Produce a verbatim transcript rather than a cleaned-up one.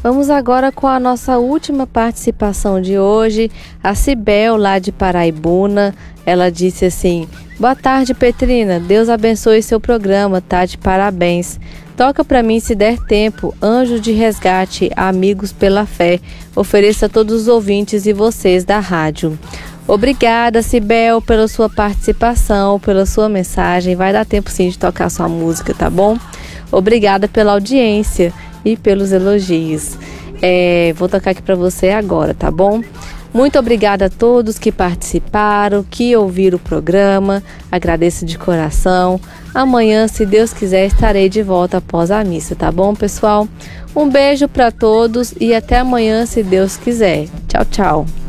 Vamos agora com a nossa última participação de hoje, a Cibel, lá de Paraibuna. Ela disse assim: boa tarde, Petrina, Deus abençoe seu programa, tá de parabéns. Toca para mim se der tempo, Anjo de Resgate, Amigos pela Fé. Ofereça a todos os ouvintes e vocês da rádio. Obrigada, Cibel, pela sua participação, pela sua mensagem. Vai dar tempo sim de tocar sua música, tá bom? Obrigada pela audiência e pelos elogios. É, vou tocar aqui para você agora, tá bom? Muito obrigada a todos que participaram, que ouviram o programa. Agradeço de coração. Amanhã, se Deus quiser, estarei de volta após a missa, tá bom, pessoal? Um beijo para todos e até amanhã, se Deus quiser. Tchau, tchau.